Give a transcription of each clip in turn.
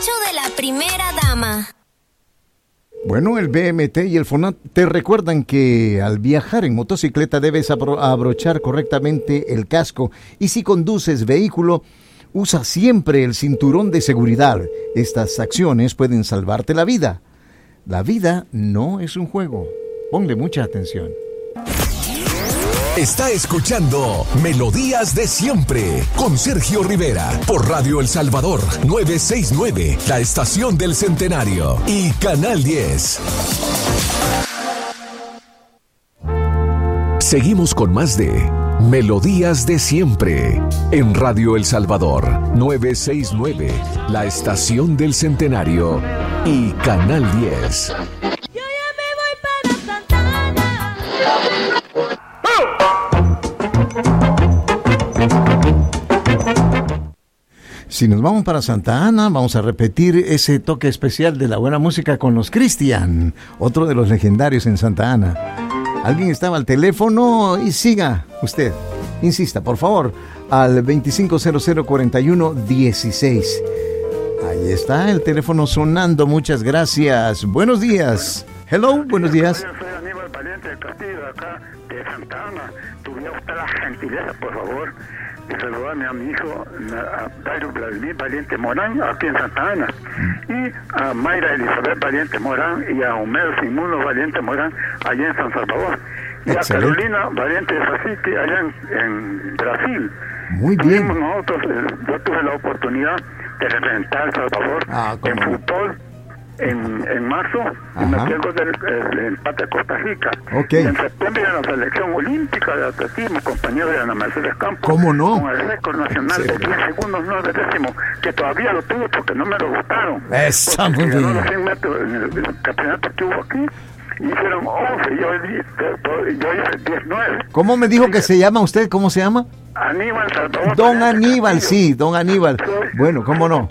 rancho de la primera dama. Bueno, el BMT y el FONAT te recuerdan que al viajar en motocicleta debes abrochar correctamente el casco y si conduces vehículo, usa siempre el cinturón de seguridad. Estas acciones pueden salvarte la vida. La vida no es un juego. Ponle mucha atención. Está escuchando Melodías de Siempre con Sergio Rivera por Radio El Salvador 969, la estación del Centenario y Canal 10. Seguimos con más de Melodías de Siempre en Radio El Salvador 969, la estación del Centenario y Canal 10. Si nos vamos para Santa Ana, vamos a repetir ese toque especial de la buena música con los Cristian, otro de los legendarios en Santa Ana. Alguien estaba al teléfono y siga usted, insista, por favor, al 25004116. Ahí está el teléfono sonando, muchas gracias. Buenos días. Hello, buenos días. Yo soy Aníbal Valiente del Castillo, acá de Santa Ana. ¿Tuviera usted la gentileza, por favor, de saludarme a mi hijo, a Dairo Vladimir Valiente Morán, aquí en Santa Ana, y a Mayra Elizabeth Valiente Morán y a Homero Simuno Valiente Morán, allá en San Salvador, y a Carolina Valiente Fasiti, allá en Brasil. Muy bien. Nosotros, yo tuve la oportunidad de representar a El Salvador en fútbol en marzo, y me quedo del empate a Costa Rica. Okay. Y en septiembre en la selección olímpica de atletismo, compañero de Ana Mercedes Campos. ¿Cómo no? Con el récord nacional de 10 segundos 9 décimos, que todavía lo tuve porque no me lo gustaron. Eso, muy bien. Ganó los 100 metros en el campeonato que hubo aquí. Hicieron 11, yo hice 19. ¿Cómo me dijo que se llama usted? ¿Cómo se llama? Aníbal Salvador. Don Aníbal, sí, don Aníbal. Bueno, ¿cómo no?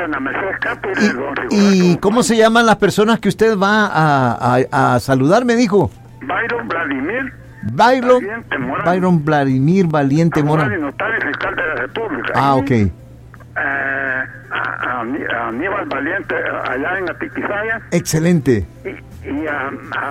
¿Y cómo se llaman las personas que usted va a saludar, me dijo? Byron Vladimir. Byron Vladimir Valiente Morán. Y notario fiscal de la República. Ah, ok. A Aníbal Valiente allá en Atiquizaya. Excelente. Y a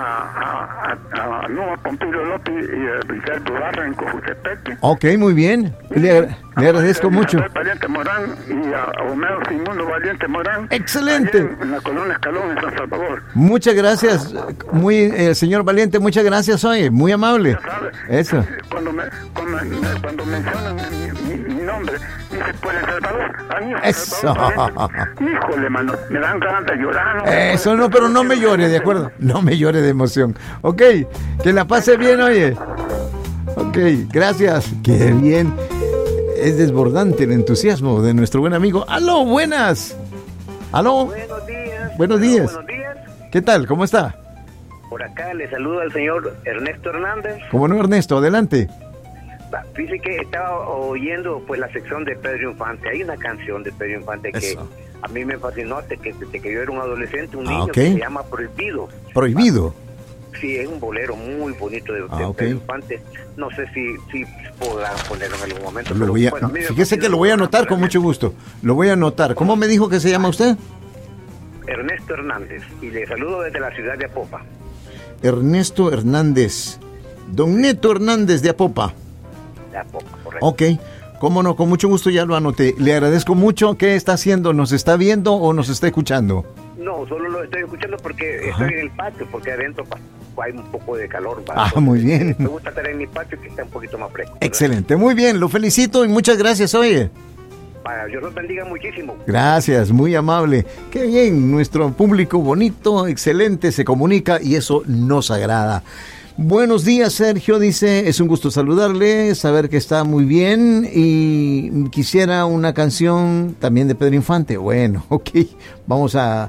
Nueva Pompilio López y a Ricardo Barra en Cojutepeque. Ok, muy bien. Le agradezco mucho. Valiente Morán y a Homero Simundo Valiente Morán. Excelente. En la colonia Escalón en San Salvador. Muchas gracias. Señor Valiente, muchas gracias hoy. Muy amable. Eso. Cuando mencionan mi nombre, dice por El Salvador. Eso. Híjole, mano, me dan ganas de llorar. ¿No? Eso no, pero no me llore, ¿de acuerdo? No me llore de emoción. Ok, que la pase bien, oye. Ok, gracias. Qué bien. Es desbordante el entusiasmo de nuestro buen amigo. ¡Aló, buenas! ¡Aló! Buenos días. Buenos días. Buenos días. ¿Qué tal? ¿Cómo está? Por acá le saludo al señor Ernesto Hernández. ¿Cómo no, Ernesto? Adelante. Fíjese que estaba oyendo pues la sección de Pedro Infante. Hay una canción de Pedro Infante que a mí me fascinó desde que yo era un adolescente, un niño, que se llama Prohibido. ¿Prohibido? Sí, es un bolero muy bonito de Pedro Infante. No sé si podrán ponerlo en algún momento. Fíjese que lo voy a anotar con mucho gusto. Lo voy a anotar. ¿Cómo me dijo que se llama usted? Ernesto Hernández. Y le saludo desde la ciudad de Apopa. Ernesto Hernández. Don Neto Hernández de Apopa. De Apopa, correcto. Ok. Cómo no, con mucho gusto ya lo anoté. Le agradezco mucho. ¿Qué está haciendo? ¿Nos está viendo o nos está escuchando? No, solo lo estoy escuchando porque estoy en el patio, porque adentro hay un poco de calor. Muy bien. Me gusta estar en mi patio que está un poquito más fresco. Excelente, muy bien, lo felicito y muchas gracias, oye. Dios los bendiga muchísimo. Gracias, muy amable. Qué bien, nuestro público bonito, excelente, se comunica y eso nos agrada. Buenos días, Sergio, dice, es un gusto saludarle, saber que está muy bien y quisiera una canción también de Pedro Infante. Bueno, ok, vamos a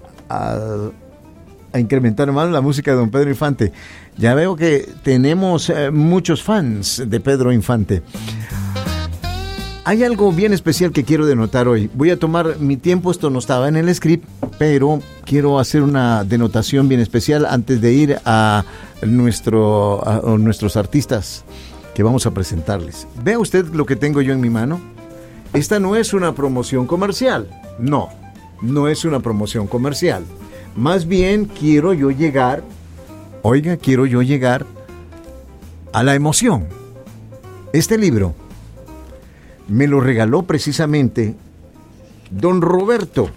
incrementar más la música de don Pedro Infante. Ya veo que tenemos muchos fans de Pedro Infante. Hay algo bien especial que quiero denotar hoy. Voy a tomar mi tiempo, esto no estaba en el script, pero quiero hacer una denotación bien especial antes de ir a nuestros artistas que vamos a presentarles. ¿Ve usted lo que tengo yo en mi mano? Esta no es una promoción comercial, no. no es una promoción comercial. Más bien quiero yo llegar a la emoción. Este libro me lo regaló precisamente don Roberto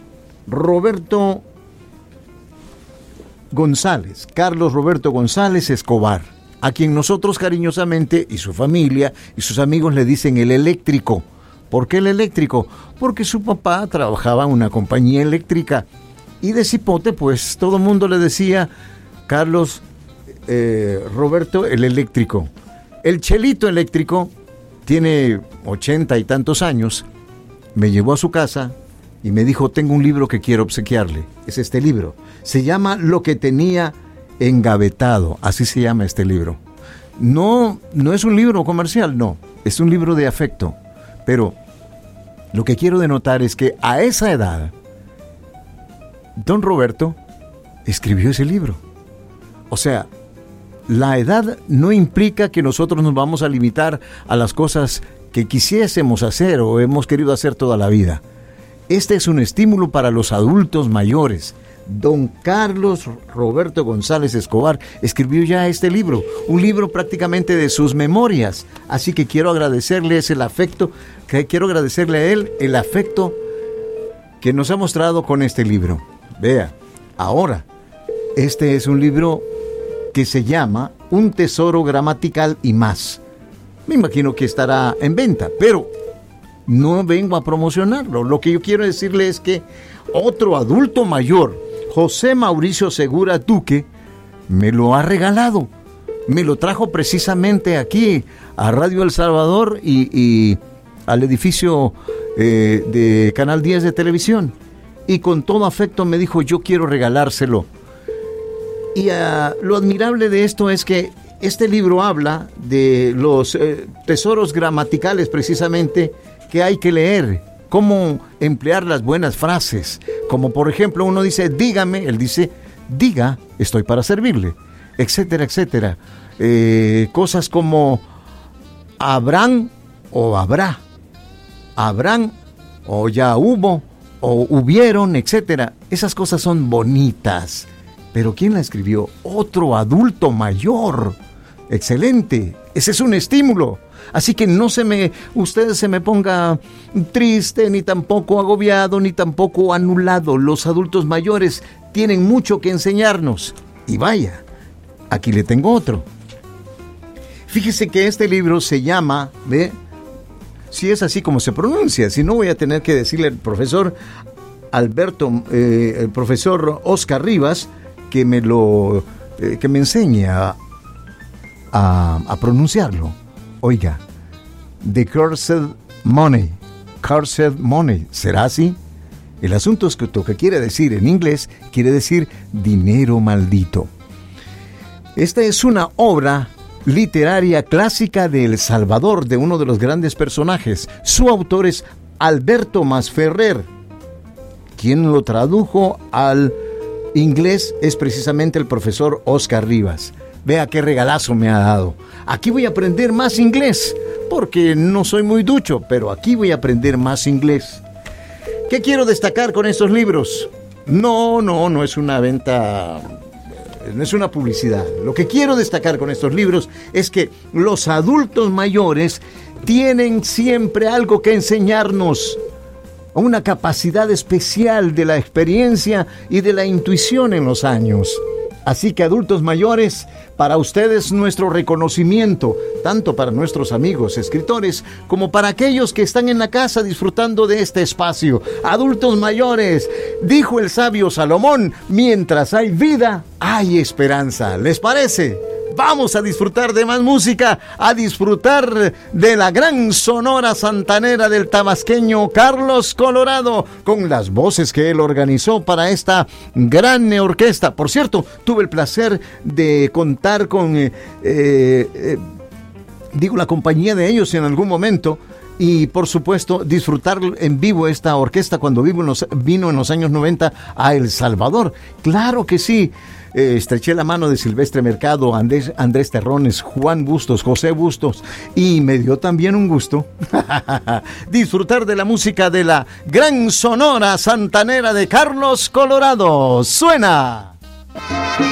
González, Carlos Roberto González Escobar, a quien nosotros cariñosamente, y su familia y sus amigos, le dicen el eléctrico. ¿Por qué el eléctrico? Porque su papá trabajaba en una compañía eléctrica y de cipote pues todo el mundo le decía Carlos Roberto el eléctrico. El Chelito eléctrico tiene 80 y tantos años, me llevó a su casa y me dijo: tengo un libro que quiero obsequiarle. Es este libro. Se llama Lo que tenía engavetado. Así se llama este libro. No es un libro comercial, no. Es un libro de afecto. Pero lo que quiero denotar es que a esa edad, don Roberto escribió ese libro. O sea, la edad no implica que nosotros nos vamos a limitar a las cosas que quisiésemos hacer o hemos querido hacer toda la vida. Este es un estímulo para los adultos mayores. Don Carlos Roberto González Escobar escribió ya este libro, un libro prácticamente de sus memorias. Así que quiero agradecerle a él el afecto que nos ha mostrado con este libro. Vea, ahora, este es un libro que se llama Un tesoro gramatical y más. Me imagino que estará en venta, pero no vengo a promocionarlo. Lo que yo quiero decirle es que otro adulto mayor, José Mauricio Segura Duque, me lo ha regalado. Me lo trajo precisamente aquí a Radio El Salvador y al edificio de Canal 10 de televisión. Y con todo afecto me dijo: yo quiero regalárselo. Y lo admirable de esto es que este libro habla de los tesoros gramaticales precisamente que hay que leer, cómo emplear las buenas frases, como por ejemplo uno dice dígame, él dice diga, estoy para servirle, etcétera, etcétera. Cosas como habrán o habrá, habrán o ya hubo o hubieron, etcétera. Esas cosas son bonitas. Pero ¿quién la escribió? Otro adulto mayor. Excelente. Ese es un estímulo. Así que usted se me ponga triste, ni tampoco agobiado, ni tampoco anulado. Los adultos mayores tienen mucho que enseñarnos. Y vaya, aquí le tengo otro. Fíjese que este libro se llama, si es así como se pronuncia, si no voy a tener que decirle al profesor el profesor Oscar Rivas, que me enseñe a pronunciarlo. Oiga, The Cursed Money. Cursed Money. ¿Será así? El asunto es que lo que quiere decir en inglés, quiere decir dinero maldito. Esta es una obra literaria clásica de El Salvador, de uno de los grandes personajes. Su autor es Alberto Masferrer. Quien lo tradujo al inglés es precisamente el profesor Oscar Rivas. Vea qué regalazo me ha dado. Aquí voy a aprender más inglés, porque no soy muy ducho, pero aquí voy a aprender más inglés. ¿Qué quiero destacar con estos libros? No es una venta, no es una publicidad. Lo que quiero destacar con estos libros es que los adultos mayores tienen siempre algo que enseñarnos. Una capacidad especial de la experiencia y de la intuición en los años. Así que adultos mayores, para ustedes nuestro reconocimiento, tanto para nuestros amigos escritores como para aquellos que están en la casa disfrutando de este espacio. Adultos mayores, dijo el sabio Salomón, mientras hay vida, hay esperanza. ¿Les parece? Vamos a disfrutar de más música, a disfrutar de la gran sonora santanera del tabasqueño Carlos Colorado, con las voces que él organizó para esta gran orquesta. Por cierto, tuve el placer de contar con, la compañía de ellos en algún momento y por supuesto disfrutar en vivo esta orquesta cuando vino en los años 90 a El Salvador. Claro que sí. Estreché la mano de Silvestre Mercado, Andrés Terrones, Juan Bustos, José Bustos, y me dio también un gusto disfrutar de la música de la gran Sonora Santanera de Carlos Colorado. ¡Suena!